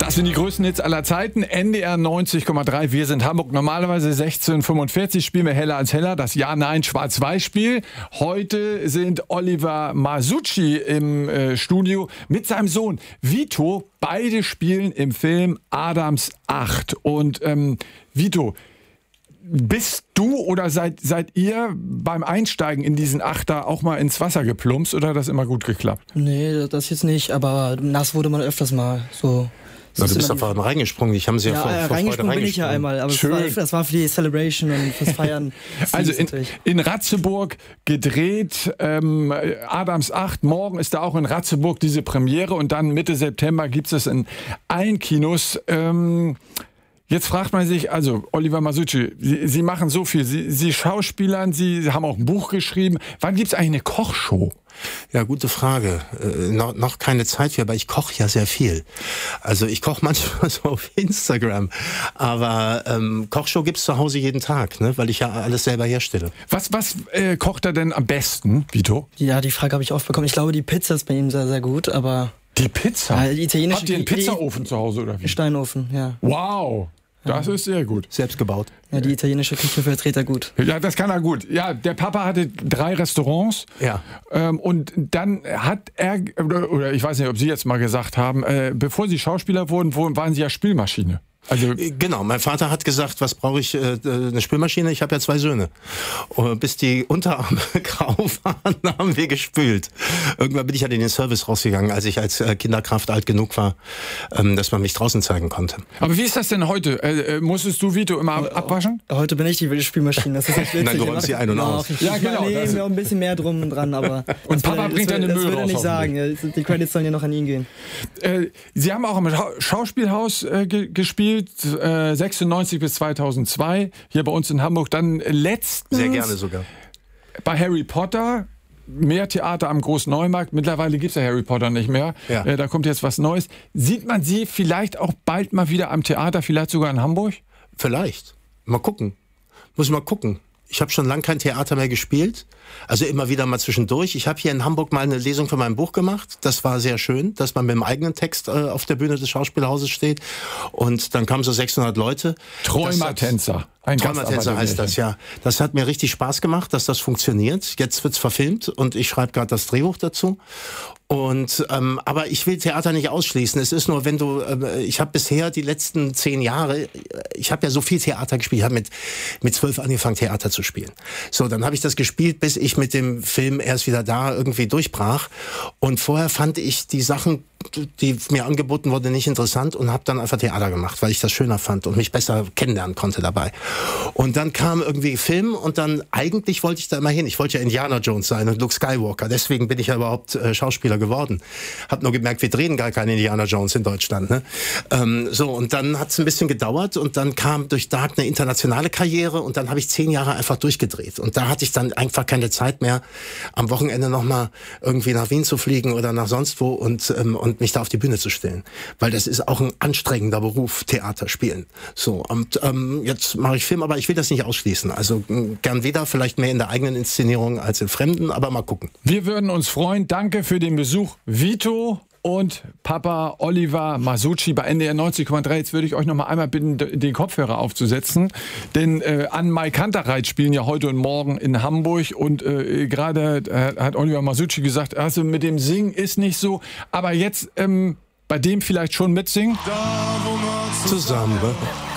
Das sind die größten Hits aller Zeiten. NDR 90,3. Wir sind Hamburg. Normalerweise 16:45 spielen wir Heller als Heller. Das Ja-Nein-Schwarz-Weiß-Spiel. Heute sind Oliver Masucci im Studio mit seinem Sohn Vito. Beide spielen im Film Adams 8. Und Vito, bist du oder seid ihr beim Einsteigen in diesen Achter auch mal ins Wasser geplumpst oder hat das immer gut geklappt? Nee, das jetzt nicht, aber nass wurde man öfters mal so. Na, du bist einfach reingesprungen. Ich habe sie ja vor reingesprungen bin ich ja einmal, aber das war für die Celebration und fürs Feiern. Also in Ratzeburg gedreht, Adams 8. Morgen ist da auch in Ratzeburg diese Premiere und dann Mitte September gibt es in allen Kinos. Jetzt fragt man sich, also Oliver Masucci, Sie machen so viel, Sie schauspielern, Sie haben auch ein Buch geschrieben. Wann gibt es eigentlich eine Kochshow? Ja, gute Frage. Noch keine Zeit für, aber ich koche ja sehr viel. Also ich koche manchmal so auf Instagram, aber Kochshow gibt's zu Hause jeden Tag, ne? Weil ich ja alles selber herstelle. Was kocht er denn am besten, Vito? Ja, die Frage habe ich oft bekommen. Ich glaube, die Pizza ist bei ihm sehr, sehr gut, aber... Die Pizza? Ja, die italienische, habt ihr einen Pizzaofen zu Hause oder wie? Steinofen, ja. Wow! Das ist sehr gut. Selbst gebaut. Ja, die italienische Küche verträgt er gut. Ja, das kann er gut. Ja, der Papa hatte 3 Restaurants. Ja. Und dann hat er, oder ich weiß nicht, ob Sie jetzt mal gesagt haben, bevor Sie Schauspieler wurden, waren Sie ja Spülmaschine. Also genau, mein Vater hat gesagt, was brauche ich, eine Spülmaschine? Ich habe ja 2 Söhne. Und bis die Unterarme grau waren, haben wir gespült. Irgendwann bin ich halt in den Service rausgegangen, als ich als Kinderkraft alt genug war, dass man mich draußen zeigen konnte. Aber wie ist das denn heute? Musstest du, Vito, immer abwaschen? Heute bin ich die wilde Spülmaschine, das ist echt witzig. Nein, du räumst sie ein und aus. Ja, genau. Nee, mir auch ein bisschen mehr drum und dran, aber... Und Papa bringt deine Müll raus. Das würde er nicht sagen, die Credits sollen ja noch an ihn gehen. Sie haben auch im Schauspielhaus gespielt, 96 bis 2002, hier bei uns in Hamburg. Dann letztens... Sehr gerne sogar. Bei Harry Potter, mehr Theater am Großneumarkt. Mittlerweile gibt es ja Harry Potter nicht mehr. Ja. Da kommt jetzt was Neues. Sieht man Sie vielleicht auch bald mal wieder am Theater, vielleicht sogar in Hamburg? Vielleicht. Mal gucken. Muss mal gucken. Ich habe schon lange kein Theater mehr gespielt, also immer wieder mal zwischendurch. Ich habe hier in Hamburg mal eine Lesung für mein Buch gemacht. Das war sehr schön, dass man mit dem eigenen Text auf der Bühne des Schauspielhauses steht. Und dann kamen so 600 Leute. Träumertänzer. Träumertänzer heißt das, ja. Das hat mir richtig Spaß gemacht, dass das funktioniert. Jetzt wird's verfilmt und ich schreibe gerade das Drehbuch dazu. Und aber ich will Theater nicht ausschließen. Es ist nur, wenn du, ich habe bisher die letzten 10 Jahre, ich habe ja so viel Theater gespielt. Ich habe mit 12 angefangen, Theater zu spielen. So, dann habe ich das gespielt, bis ich mit dem Film Erst wieder da irgendwie durchbrach. Und vorher fand ich die Sachen, die mir angeboten wurden, nicht interessant und habe dann einfach Theater gemacht, weil ich das schöner fand und mich besser kennenlernen konnte dabei. Und dann kam irgendwie Film und dann, eigentlich wollte ich da immer hin. Ich wollte ja Indiana Jones sein und Luke Skywalker. Deswegen bin ich ja überhaupt Schauspieler geworden. Hab nur gemerkt, wir drehen gar keine Indiana Jones in Deutschland. Ne? So, und dann hat es ein bisschen gedauert und dann kam durch Dark eine internationale Karriere und dann habe ich 10 Jahre einfach durchgedreht. Und da hatte ich dann einfach keine Zeit mehr, am Wochenende nochmal irgendwie nach Wien zu fliegen oder nach sonst wo und mich da auf die Bühne zu stellen. Weil das ist auch ein anstrengender Beruf, Theater spielen. So, und jetzt mache ich Film, aber ich will das nicht ausschließen. Also gern wieder, vielleicht mehr in der eigenen Inszenierung als in Fremden, aber mal gucken. Wir würden uns freuen. Danke für den Besuch, Vito und Papa Oliver Masucci bei NDR 90,3. Jetzt würde ich euch noch mal einmal bitten, den Kopfhörer aufzusetzen, denn Ann-Mai Kantereit spielen ja heute und morgen in Hamburg und gerade hat Oliver Masucci gesagt, also mit dem Singen ist nicht so, aber jetzt bei dem vielleicht schon mitsingen? Zusammen, ne?